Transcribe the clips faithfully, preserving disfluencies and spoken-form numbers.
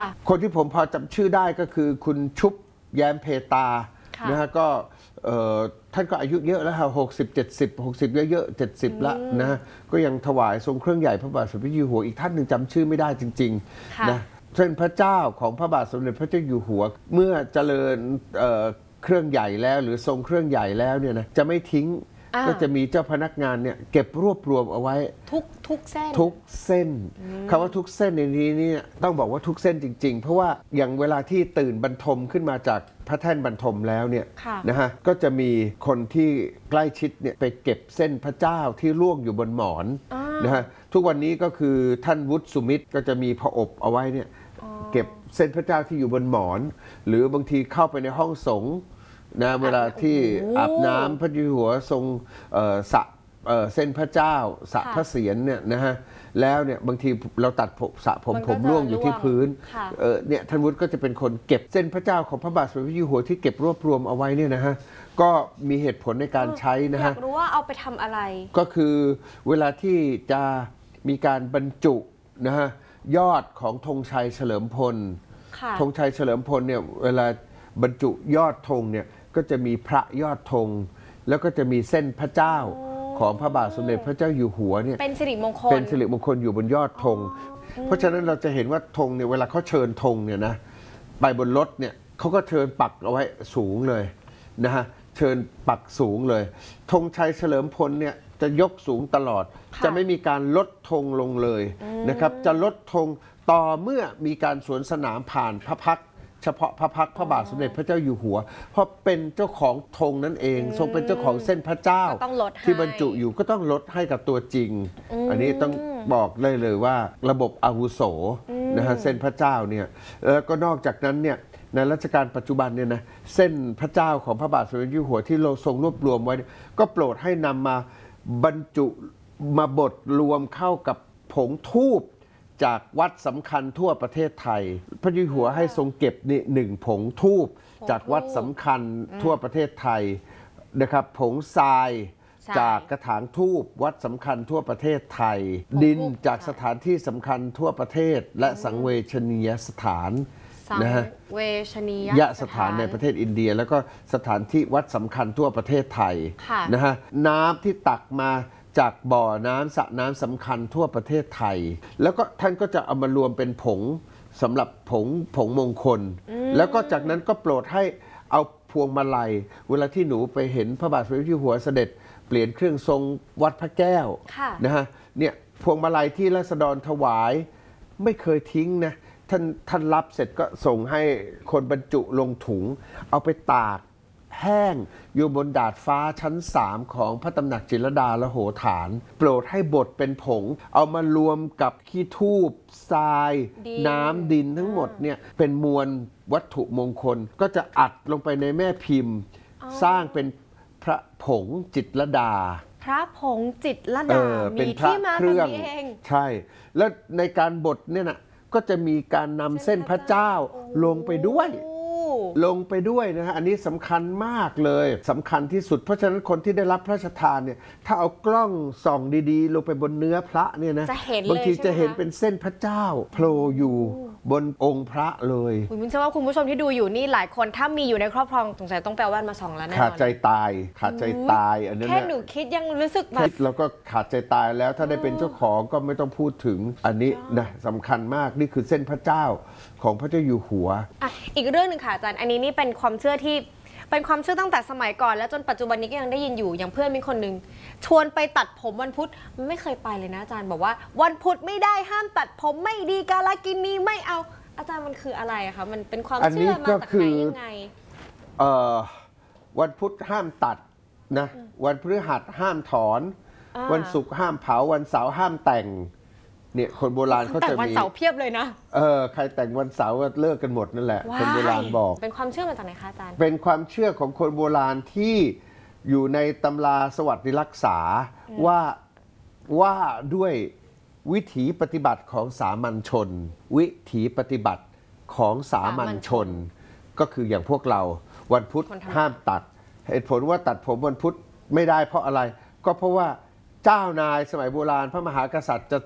คนที่ผมพอจำชื่อได้ก็คือคุณชุบแย้มเพตานะฮะก็ท่านก็อายุเยอะแล้วค่ะหกสิบเจ็ดสิบหกสิบเยอะๆเจ็ดสิบละนะฮะก็ยังถวายทรงเครื่องใหญ่พระบาทสมเด็จพระเจ้าอยู่หัวอีกท่านหนึ่งจำชื่อไม่ได้จริงๆนะเช่นพระเจ้าของพระบาทสมเด็จพระเจ้าอยู่หัวเมื่อเจริญเครื่องใหญ่แล้วหรือทรงเครื่องใหญ่แล้วเนี่ยนะจะไม่ทิ้งก็จะมีเจ้าพนักงานเนี่ยเก็บรวบรวมเอาไว้ทุกทุกเส้นทุกเส้นคำว่าทุกเส้นในนี้นี่ต้องบอกว่าทุกเส้นจริงๆเพราะว่าอย่างเวลาที่ตื่นบรรทมขึ้นมาจากพระแท่นบรรทมแล้วเนี่ยนะฮะก็จะมีคนที่ใกล้ชิดเนี่ยไปเก็บเส้นพระเจ้าที่ร่วงอยู่บนหมอนนะฮะทุกวันนี้ก็คือท่านวุฒิสุมิตรก็จะมีผอบเอาไว้เนี่ยเก็บเส้นพระเจ้าที่อยู่บนหมอนหรือบางทีเข้าไปในห้องสงฆ์นะเวลาที่อาบน้ำพระเจ้าอยู่หัวทรงสระเส้นพระเจ้าสระพระเศียรเนี่ยนะฮะแล้วเนี่ยบางทีเราตัดผมสระผมผมร่วงอยู่ที่พื้นเนี่ยท่านวุฒิก็จะเป็นคนเก็บเส้นพระเจ้าของพระบาทสมเด็จพระเจ้าอยู่หัวที่เก็บรวบรวมเอาไว้เนี่ยนะฮะก็มีเหตุผลในการใช้นะฮะอยากรู้ว่าเอาไปทำอะไรก็คือเวลาที่จะมีการบรรจุนะฮะยอดของธงชัยเฉลิมพลธงชัยเฉลิมพลเนี่ยเวลาบรรจุยอดธงเนี่ยก็จะมีพระยอดธงแล้วก็จะมีเส้นพระเจ้าของพระบาทสมเด็จพระเจ้าอยู่หัวเนี่ยเป็นสิริมงคลเป็นสิริมงคลอยู่บนยอดธงเพราะฉะนั้นเราจะเห็นว่าธงเนี่ยเวลาเขาเชิญธงเนี่ยนะไปบนรถเนี่ยเขาก็เชิญปักเอาไว้สูงเลยนะฮะเชิญปักสูงเลยธงชัยเฉลิมพลเนี่ยจะยกสูงตลอดจะไม่มีการลดธงลงเลยนะครับจะลดธงต่อเมื่อมีการสวนสนามผ่านพระพักตร์เฉพาะพระพักตร์พระบาทสมเด็จพระเจ้าอยู่หัวเพราะเป็นเจ้าของธงนั่นเองทรงเป็นเจ้าของเส้นพระเจ้าที่บรรจุอยู่ก็ต้องลดให้กับตัวจริงอันนี้ต้องบอกเลยเลยว่าระบบอาวุโสนะฮะเส้นพระเจ้าเนี่ยแล้วก็นอกจากนั้นเนี่ยในรัชกาลปัจจุบันเนี่ยนะเส้นพระเจ้าของพระบาทสมเด็จพระเจ้าอยู่หัวที่เราทรงรวบรวมไว้ก็โปรดให้นำมาบรรจุมาบดรวมเข้ากับผงธูปจากวัดสำคัญทั่วประเทศไทยพระเจ้าอยู่หัวให้ทรงเก็บนี่หนึ่งผงธูปจากวัดสำคัญทั่วประเทศไทยนะครับผงทรายจากกระถางธูปวัดสำคัญทั่วประเทศไทยดินจากสถานที่สำคัญทั่วประเทศและสังเวชนียสถานนะฮะเวชนียสถานในประเทศอินเดียแล้วก็สถานที่วัดสำคัญทั่วประเทศไทยนะฮะน้ำที่ตักมาจากบ่อน้ำสระน้ำสำคัญทั่วประเทศไทยแล้วก็ท่านก็จะเอามารวมเป็นผงสำหรับผงผงมงคลแล้วก็จากนั้นก็โปรดให้เอาพวงมาลัยเวลาที่หนูไปเห็นพระบาทสมเด็จพระเจ้าอยู่หัวเสด็จเปลี่ยนเครื่องทรงวัดพระแก้วนะฮะเนี่ยพวงมาลัยที่ราษฎรถวายไม่เคยทิ้งนะท่านท่านรับเสร็จก็ส่งให้คนบรรจุลงถุงเอาไปตากแห้งอยู่บนดาดฟ้าชั้นสามของพระตำหนักจิตรลดาละโหฐานโปรดให้บดเป็นผงเอามารวมกับขี้ธูปทรายน้ำดินทั้งหมดเนี่ยเป็นมวลวัตถุมงคลก็จะอัดลงไปในแม่พิมพ์สร้างเป็นพระผงจิตรลดาพระผงจิตรลดามีที่มาแบบนี้เองใช่แล้วในการบดเนี่ยนะก็จะมีการนำเส้นพระเจ้าลงไปด้วยลงไปด้วยนะฮะอันนี้สำคัญมากเลยสำคัญที่สุดเพราะฉะนั้นคนที่ได้รับพระราชทานเนี่ยถ้าเอากล้องส่องดีๆลงไปบนเนื้อพระเนี่ยนะบางทีจะเห็นเป็นเส้นพระเจ้าโผล่อยู่บนองค์พระเลยคุณเชื่อว่าคุณผู้ชมที่ดูอยู่นี่หลายคนถ้ามีอยู่ในครอบครองสงสัยต้องแปลว่ามาส่องแล้วแน่นอนขาดใจตายขาดใจตายอันนั้นแค่หนูคิดยังรู้สึกแบบคิดแล้วก็ขาดใจตายแล้วถ้าได้เป็นเจ้าของก็ไม่ต้องพูดถึงอันนี้นะสำคัญมากนี่คือเส้นพระเจ้าของพระเจ้าอยู่หัวอ่ะอีกเรื่องหนึ่งค่ะอาจารย์อันนี้นี่เป็นความเชื่อที่เป็นความเชื่อตั้งแต่สมัยก่อนแล้วจนปัจจุบันนี้ก็ยังได้ยินอยู่อย่างเพื่อนมีคนหนึ่งชวนไปตัดผมวันพุธไม่เคยไปเลยนะอาจารย์บอกว่าวันพุธไม่ได้ห้ามตัดผมไม่ดีกาลกินีไม่เอาอาจารย์มันคืออะไรคะมันเป็นความเชื่อมาจากไหนยังไงเอ่อวันพุธห้ามตัดนะวันพฤหัสห้ามถอนวันศุกร์ห้ามเผาวันเสาร์ห้ามแต่งเนี่ยคนโบราณเขาจะมีแต่วันเสาร์เพียบเลยนะเออใครแต่งวันเสาร์ก็เลิกกันหมดนั่นแหละคนโบราณบอกเป็นความเชื่อมาจากไหนคะอาจารย์เป็นความเชื่อของคนโบราณที่อยู่ในตำราสวัสดิรักษาว่าว่าด้วยวิถีปฏิบัติของสามัญชนวิถีปฏิบัติของสามัญชนก็คืออย่างพวกเราวันพุธห้ามตัดเหตุผลว่าตัดผมวันพุธไม่ได้เพราะอะไรก็เพราะว่าเจ้านายสมัยโบราณพระมหากษัตริย์จะ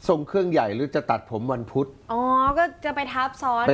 ทรงเครื่องใหญ่หรือจะตัดผมวันพุธอ๋อก็จะไปทับซ้อน